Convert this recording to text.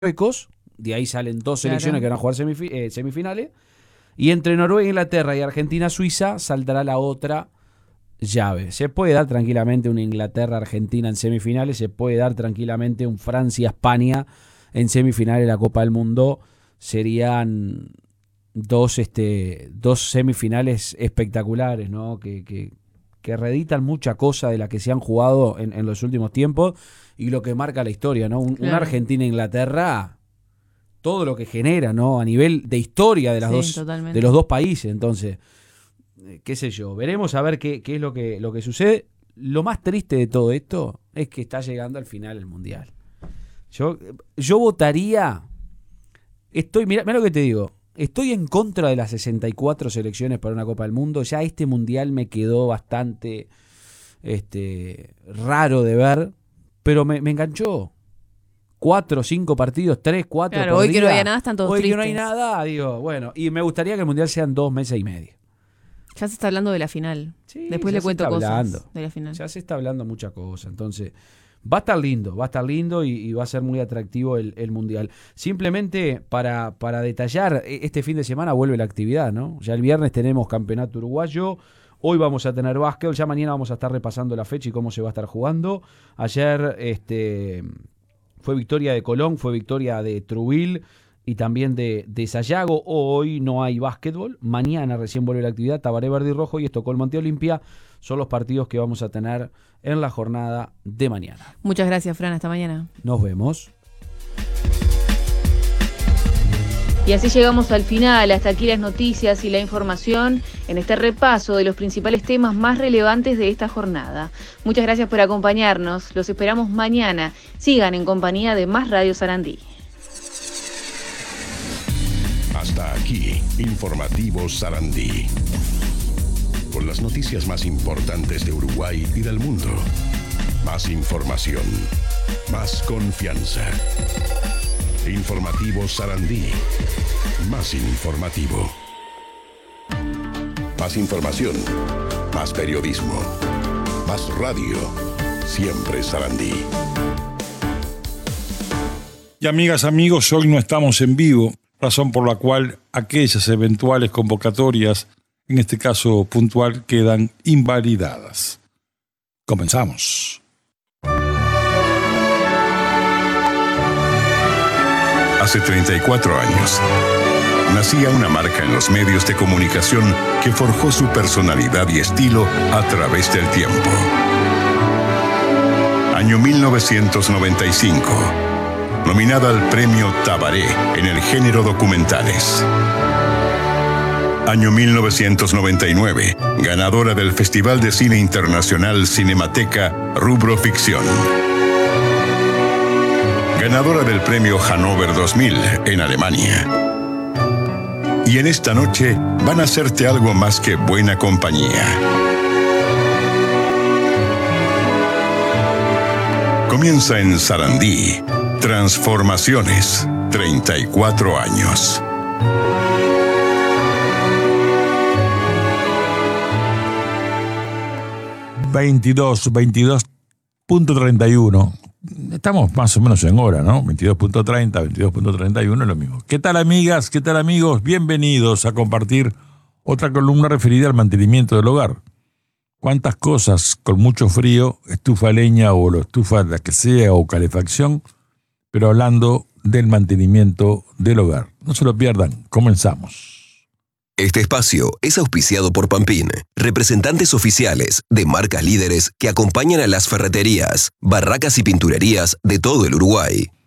Marruecos, de ahí salen dos selecciones que van a jugar semifinales, y entre Noruega, Inglaterra y Argentina-Suiza saldrá la otra llave. Se puede dar tranquilamente una Inglaterra-Argentina en semifinales, se puede dar tranquilamente un Francia-España en semifinales de la Copa del Mundo. Serían dos semifinales espectaculares, ¿no? Que reeditan mucha cosa de la que se han jugado en los últimos tiempos y lo que marca la historia, ¿no? Una Argentina-Inglaterra, todo lo que genera, ¿no? A nivel de historia de de los dos países. Entonces, qué sé yo, veremos a ver qué es lo que sucede. Lo más triste de todo esto es que está llegando al final el Mundial. Yo votaría, mirá lo que te digo, estoy en contra de las 64 selecciones para una Copa del Mundo. Ya este Mundial me quedó bastante raro de ver, pero me enganchó. 4 o 5 partidos, 3, 4 claro, hoy día. Que no había nada, están todos hoy tristes. Que no hay nada, digo, bueno, y me gustaría que el Mundial sean 2 meses y medio. Ya se está hablando de la final. Sí, después le cuento cosas de la final. Ya se está hablando mucha cosa, entonces va a estar lindo y va a ser muy atractivo el Mundial. Simplemente para detallar, este fin de semana vuelve la actividad, ¿no? Ya el viernes tenemos campeonato uruguayo, hoy vamos a tener básquet, ya mañana vamos a estar repasando la fecha y cómo se va a estar jugando. Ayer fue victoria de Colón, fue victoria de Trujillo y también de Sayago. Hoy no hay básquetbol, mañana recién vuelve la actividad. Tabaré Verde y Rojo y Estocolmo ante Olimpia son los partidos que vamos a tener en la jornada de mañana. Muchas gracias, Fran, hasta mañana. Nos vemos. Y así llegamos al final. Hasta aquí las noticias y la información en este repaso de los principales temas más relevantes de esta jornada. Muchas gracias por acompañarnos. Los esperamos mañana. Sigan en compañía de Más Radio Sarandí. Hasta aquí, Informativo Sarandí. Con las noticias más importantes de Uruguay y del mundo. Más información, más confianza. Informativo Sarandí. Más informativo. Más información. Más periodismo. Más radio. Siempre Sarandí. Y amigas, amigos, hoy no estamos en vivo, razón por la cual aquellas eventuales convocatorias, en este caso puntual, quedan invalidadas. Comenzamos. Hace 34 años, nacía una marca en los medios de comunicación que forjó su personalidad y estilo a través del tiempo. Año 1995, nominada al premio Tabaré en el género documentales. Año 1999, ganadora del Festival de Cine Internacional Cinemateca, rubro ficción. Ganadora del premio Hannover 2000 en Alemania. Y en esta noche van a hacerte algo más que buena compañía. Comienza en Sarandí. Transformaciones. 34 años. .31. Estamos más o menos en hora, ¿no? 22.30, 22.31 es lo mismo. ¿Qué tal, amigas? ¿Qué tal, amigos? Bienvenidos a compartir otra columna referida al mantenimiento del hogar. ¿Cuántas cosas con mucho frío, estufa a leña o estufa la que sea o calefacción? Pero hablando del mantenimiento del hogar. No se lo pierdan, comenzamos. Este espacio es auspiciado por Pampín, representantes oficiales de marcas líderes que acompañan a las ferreterías, barracas y pinturerías de todo el Uruguay.